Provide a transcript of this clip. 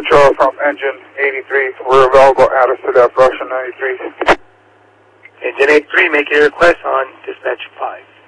Control from engine 83. We're available. Add us to that Russian 93. Engine 83, make your request on dispatch 5.